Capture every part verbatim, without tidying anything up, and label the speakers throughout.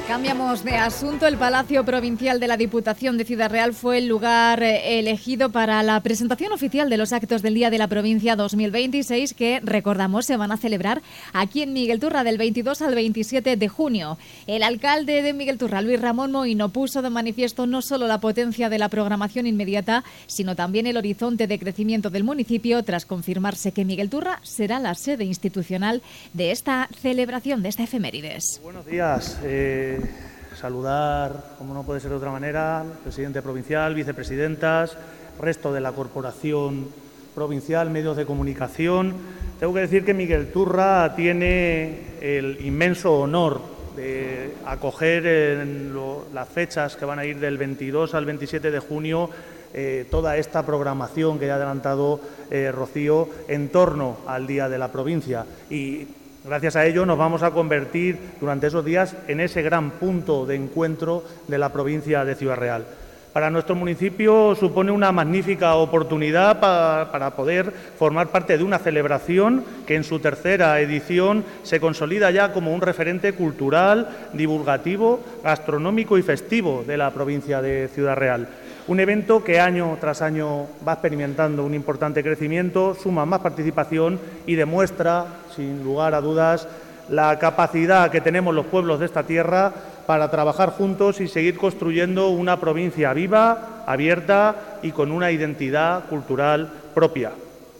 Speaker 1: Cambiamos de asunto. El Palacio Provincial de la Diputación de Ciudad Real fue el lugar elegido para la presentación oficial de los actos del Día de la Provincia dos mil veintiséis, que, recordamos, se van a celebrar aquí en Miguelturra del veintidós al veintisiete de junio. El alcalde de Miguelturra, Luis Ramón Moino, puso de manifiesto no solo la potencia de la programación inmediata, sino también el horizonte de crecimiento del municipio, tras confirmarse que Miguelturra será la sede institucional de esta celebración, de esta efemérides.
Speaker 2: Buenos días. Eh... Saludar, como no puede ser de otra manera, presidente provincial, vicepresidentas, resto de la corporación provincial, medios de comunicación. Tengo que decir que Miguelturra tiene el inmenso honor de acoger en lo, las fechas que van a ir del veintidós al veintisiete de junio eh, toda esta programación que ya ha adelantado eh, Rocío en torno al Día de la Provincia. Y gracias a ello nos vamos a convertir durante esos días en ese gran punto de encuentro de la provincia de Ciudad Real. Para nuestro municipio supone una magnífica oportunidad para, para poder formar parte de una celebración que en su tercera edición se consolida ya como un referente cultural, divulgativo, gastronómico y festivo de la provincia de Ciudad Real. Un evento que año tras año va experimentando un importante crecimiento, suma más participación y demuestra, sin lugar a dudas, la capacidad que tenemos los pueblos de esta tierra para trabajar juntos y seguir construyendo una provincia viva, abierta y con una identidad cultural propia.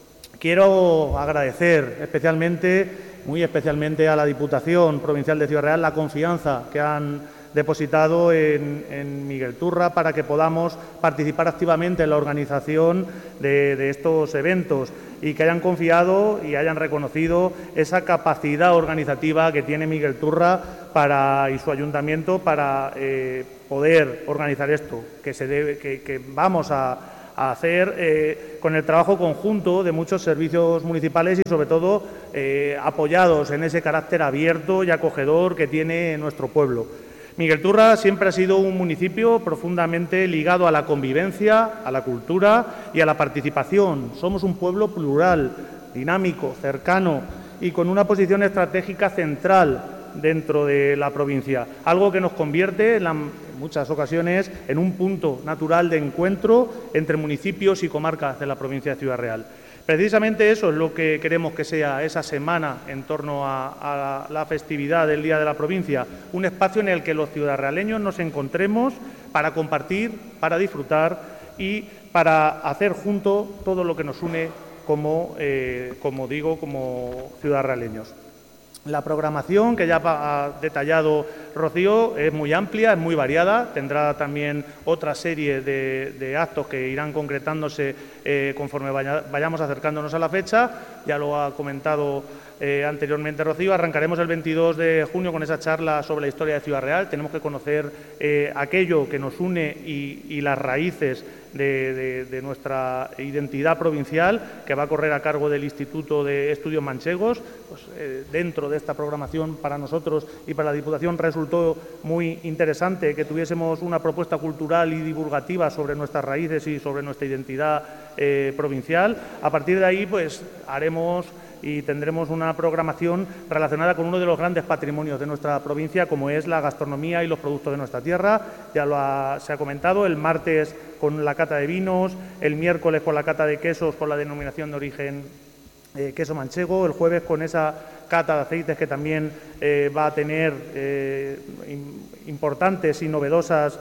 Speaker 2: Quiero agradecer especialmente, muy especialmente a la Diputación Provincial de Ciudad Real la confianza que han depositado en, en Miguelturra para que podamos participar activamente en la organización de, de estos eventos y que hayan confiado y hayan reconocido esa capacidad organizativa que tiene Miguelturra para, y su ayuntamiento para eh, poder organizar esto, que, se debe, que, que vamos a, a hacer eh, con el trabajo conjunto de muchos servicios municipales y, sobre todo, eh, apoyados en ese carácter abierto y acogedor que tiene nuestro pueblo. Miguelturra siempre ha sido un municipio profundamente ligado a la convivencia, a la cultura y a la participación. Somos un pueblo plural, dinámico, cercano y con una posición estratégica central dentro de la provincia, algo que nos convierte en, la, en muchas ocasiones en un punto natural de encuentro entre municipios y comarcas de la provincia de Ciudad Real. Precisamente eso es lo que queremos que sea esa semana en torno a, a la festividad del Día de la Provincia, un espacio en el que los ciudadraleños nos encontremos para compartir, para disfrutar y para hacer juntos todo lo que nos une como, eh, como digo, como ciudadraleños. La programación que ya ha detallado Rocío es muy amplia, es muy variada, tendrá también otra serie de, de actos que irán concretándose eh, conforme vaya, vayamos acercándonos a la fecha, ya lo ha comentado eh, anteriormente Rocío. Arrancaremos el veintidós de junio con esa charla sobre la historia de Ciudad Real. Tenemos que conocer eh, aquello que nos une y, y las raíces De, de, de nuestra identidad provincial, que va a correr a cargo del Instituto de Estudios Manchegos. Pues, eh, dentro de esta programación, para nosotros y para la Diputación resultó muy interesante que tuviésemos una propuesta cultural y divulgativa sobre nuestras raíces y sobre nuestra identidad eh, provincial. A partir de ahí, pues haremos y tendremos una programación relacionada con uno de los grandes patrimonios de nuestra provincia, como es la gastronomía y los productos de nuestra tierra. Ya lo ha, se ha comentado, el martes con la cata de vinos, el miércoles con la cata de quesos con la denominación de origen eh, queso manchego, el jueves con esa cata de aceites que también eh, va a tener eh, importantes y novedosas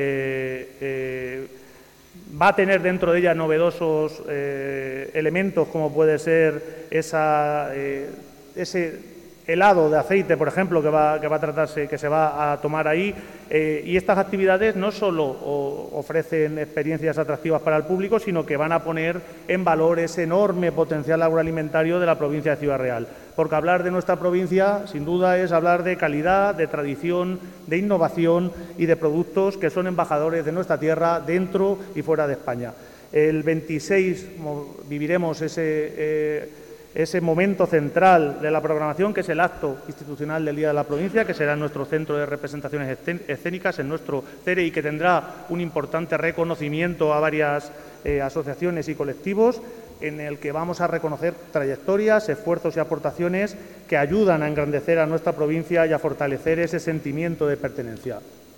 Speaker 2: eh, eh, va a tener dentro de ella novedosos eh, elementos, como puede ser esa, eh, ese helado de aceite, por ejemplo, que va, que va a tratarse, que se va a tomar ahí. Eh, y estas actividades no solo o, ofrecen experiencias atractivas para el público, sino que van a poner en valor ese enorme potencial agroalimentario de la provincia de Ciudad Real. Porque hablar de nuestra provincia, sin duda, es hablar de calidad, de tradición, de innovación y de productos que son embajadores de nuestra tierra dentro y fuera de España. El veintiséis viviremos ese, eh, ese momento central de la programación, que es el acto institucional del Día de la Provincia, que será en nuestro Centro de Representaciones Escénicas, en nuestro C E R E, y que tendrá un importante reconocimiento a varias eh, asociaciones y colectivos. en el que vamos a reconocer trayectorias, esfuerzos y aportaciones que ayudan a engrandecer a nuestra provincia y a fortalecer ese sentimiento de pertenencia.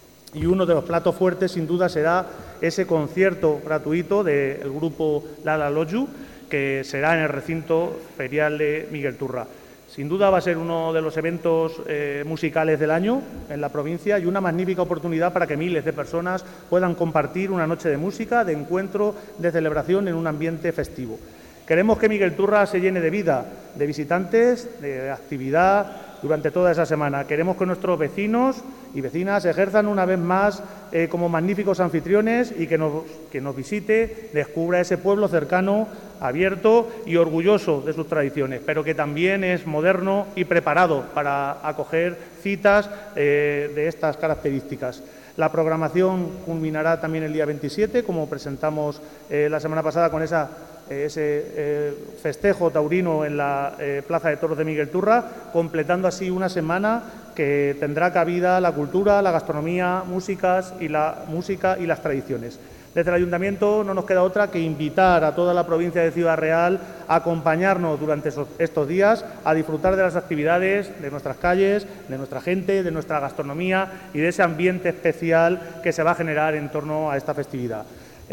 Speaker 2: Y uno de los platos fuertes, sin duda, será ese concierto gratuito del grupo Lala Loju, que será en el recinto ferial de Miguel Turra. Sin duda va a ser uno de los eventos eh, musicales del año en la provincia y una magnífica oportunidad para que miles de personas puedan compartir una noche de música, de encuentro, de celebración en un ambiente festivo. Queremos que Miguel Turra se llene de vida, de visitantes, de actividad durante toda esa semana. Queremos que nuestros vecinos y vecinas ejerzan una vez más eh, como magníficos anfitriones y que nos, que nos visite, descubra ese pueblo cercano, abierto y orgulloso de sus tradiciones, pero que también es moderno y preparado para acoger citas eh, de estas características. La programación culminará también el día veintisiete, como presentamos eh, la semana pasada con esa, eh, ese eh, festejo taurino en la eh, Plaza de Toros de Miguel Turra, completando así una semana que tendrá cabida la cultura, la gastronomía, músicas y la música y las tradiciones. Desde el Ayuntamiento no nos queda otra que invitar a toda la provincia de Ciudad Real a acompañarnos durante esos, estos días, a disfrutar de las actividades, de nuestras calles, de nuestra gente, de nuestra gastronomía y de ese ambiente especial que se va a generar en torno a esta festividad.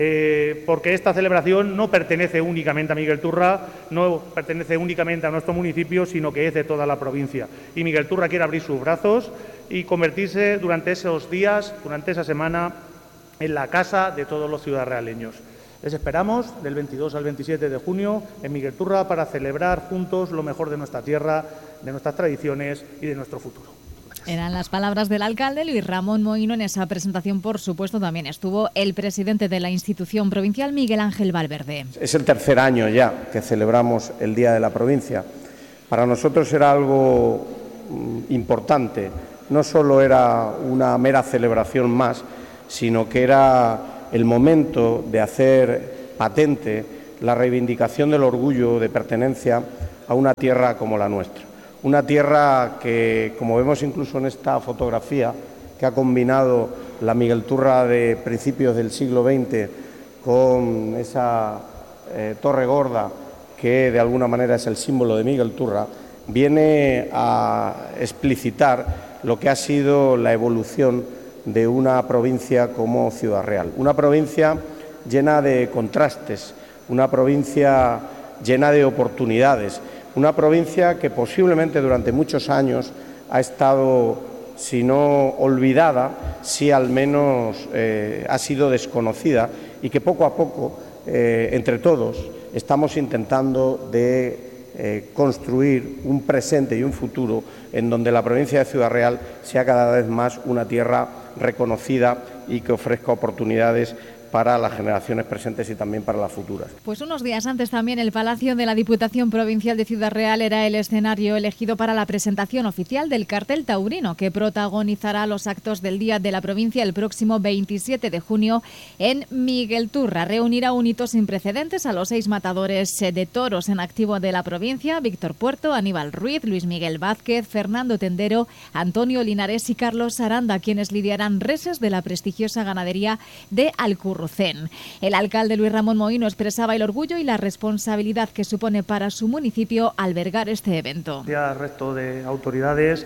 Speaker 2: Eh, porque esta celebración no pertenece únicamente a Miguel Turra, no pertenece únicamente a nuestro municipio, sino que es de toda la provincia. Y Miguel Turra quiere abrir sus brazos y convertirse durante esos días, durante esa semana, en la casa de todos los ciudadrealeños. Les esperamos del veintidós al veintisiete de junio en Miguel Turra para celebrar juntos lo mejor de nuestra tierra, de nuestras tradiciones y de nuestro futuro. Gracias.
Speaker 1: Eran las palabras del alcalde Luis Ramón Mohino. En esa presentación, por supuesto, también estuvo el presidente de la institución provincial, Miguel Ángel Valverde.
Speaker 3: Es el tercer año ya que celebramos el Día de la Provincia. Para nosotros era algo importante. No solo era una mera celebración más, sino que era el momento de hacer patente la reivindicación del orgullo de pertenencia a una tierra como la nuestra. Una tierra que, como vemos incluso en esta fotografía, que ha combinado la Miguel Turra de principios del siglo veinte con esa eh, torre gorda que de alguna manera es el símbolo de Miguel Turra, viene a explicitar lo que ha sido la evolución de una provincia como Ciudad Real. Una provincia llena de contrastes, una provincia llena de oportunidades, una provincia que posiblemente durante muchos años ha estado, si no olvidada, sí al menos eh, ha sido desconocida y que poco a poco, eh, entre todos, estamos intentando de Eh, construir un presente y un futuro en donde la provincia de Ciudad Real sea cada vez más una tierra reconocida y que ofrezca oportunidades para las generaciones presentes y también para las futuras.
Speaker 1: Pues unos días antes también el Palacio de la Diputación Provincial de Ciudad Real era el escenario elegido para la presentación oficial del cartel taurino que protagonizará los actos del Día de la Provincia el próximo veintisiete de junio en Miguel Turra. Reunirá un hito sin precedentes a los seis matadores de toros en activo de la provincia: Víctor Puerto, Aníbal Ruiz, Luis Miguel Vázquez, Fernando Tendero, Antonio Linares y Carlos Aranda, quienes lidiarán reses de la prestigiosa ganadería de Alcurrucén. El alcalde Luis Ramón Mohino expresaba el orgullo y la responsabilidad que supone para su municipio albergar este evento.
Speaker 2: Al resto de autoridades,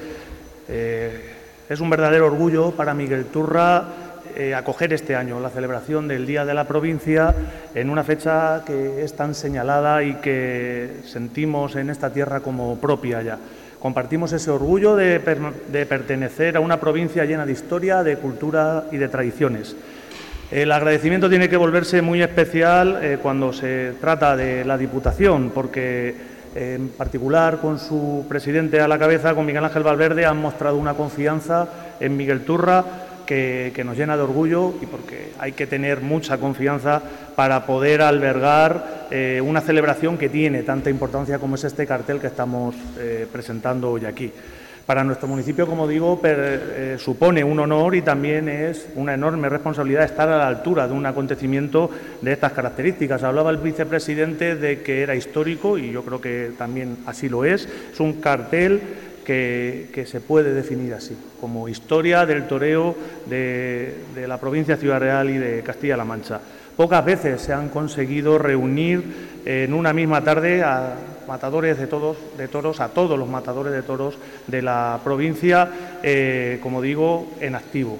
Speaker 2: eh, es un verdadero orgullo para Miguel Turra eh, acoger este año la celebración del Día de la Provincia en una fecha que es tan señalada y que sentimos en esta tierra como propia ya. Compartimos ese orgullo de, per de pertenecer a una provincia llena de historia, de cultura y de tradiciones. El agradecimiento tiene que volverse muy especial eh, cuando se trata de la Diputación, porque eh, en particular con su presidente a la cabeza, con Miguel Ángel Valverde, han mostrado una confianza en Miguel Turra que, que nos llena de orgullo, y porque hay que tener mucha confianza para poder albergar eh, una celebración que tiene tanta importancia como es este cartel que estamos eh, presentando hoy aquí. Para nuestro municipio, como digo, per, eh, supone un honor y también es una enorme responsabilidad estar a la altura de un acontecimiento de estas características. Hablaba el vicepresidente de que era histórico y yo creo que también así lo es. Es un cartel que, que se puede definir así, como historia del toreo de, de la provincia de Ciudad Real y de Castilla-La Mancha. Pocas veces se han conseguido reunir en una misma tarde a matadores de, todos, de toros, a todos los matadores de toros de la provincia, eh, como digo, en activo.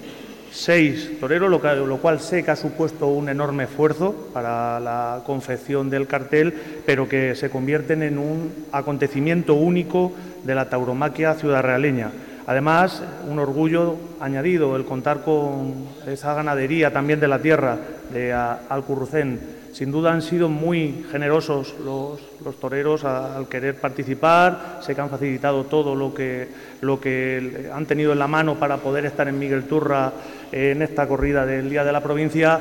Speaker 2: Seis toreros, lo, que, lo cual sé que ha supuesto un enorme esfuerzo para la confección del cartel, pero que se convierten en un acontecimiento único de la tauromaquia ciudadrealeña. Además, un orgullo añadido el contar con esa ganadería también de la tierra, de Alcurrucén. Sin duda han sido muy generosos los, los toreros al querer participar, sé que han facilitado todo lo que, lo que han tenido en la mano para poder estar en Miguel Turra en esta corrida del Día de la Provincia,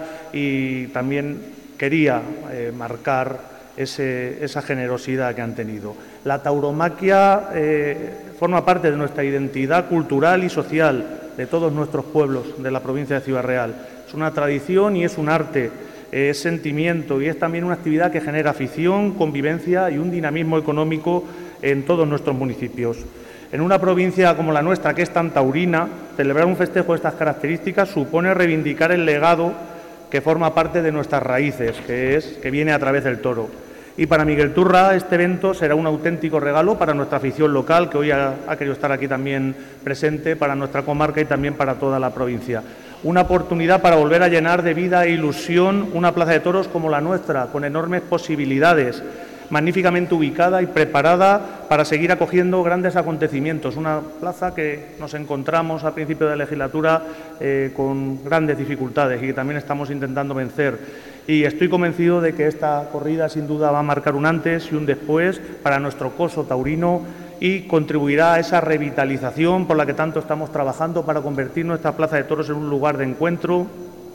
Speaker 2: y también quería eh, marcar ese, esa generosidad que han tenido. La tauromaquia eh, forma parte de nuestra identidad cultural y social de todos nuestros pueblos de la provincia de Ciudad Real. Es una tradición y es un arte. Es sentimiento y es también una actividad que genera afición, convivencia y un dinamismo económico en todos nuestros municipios. En una provincia como la nuestra, que es tan taurina, celebrar un festejo de estas características supone reivindicar el legado que forma parte de nuestras raíces, que es que viene a través del toro. Y para Miguel Turra este evento será un auténtico regalo para nuestra afición local, que hoy ha, ha querido estar aquí también presente, para nuestra comarca y también para toda la provincia. Una oportunidad para volver a llenar de vida e ilusión una plaza de toros como la nuestra, con enormes posibilidades, magníficamente ubicada y preparada para seguir acogiendo grandes acontecimientos. Una plaza que nos encontramos a principio de legislatura eh, con grandes dificultades y que también estamos intentando vencer. Y estoy convencido de que esta corrida sin duda va a marcar un antes y un después para nuestro coso taurino y contribuirá a esa revitalización por la que tanto estamos trabajando para convertir nuestra plaza de toros en un lugar de encuentro,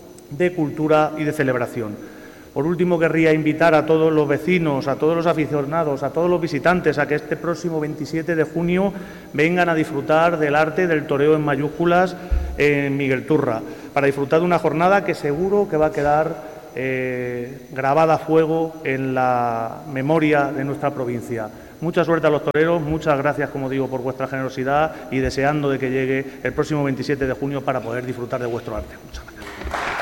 Speaker 2: de cultura y de celebración. Por último, querría invitar a todos los vecinos, a todos los aficionados, a todos los visitantes a que este próximo veintisiete de junio vengan a disfrutar del arte del toreo en mayúsculas en Miguel Turra, para disfrutar de una jornada que seguro que va a quedar eh, grabada a fuego en la memoria de nuestra provincia. Mucha suerte a los toreros, muchas gracias, como digo, por vuestra generosidad y deseando de que llegue el próximo veintisiete de junio para poder disfrutar de vuestro arte. Muchas gracias.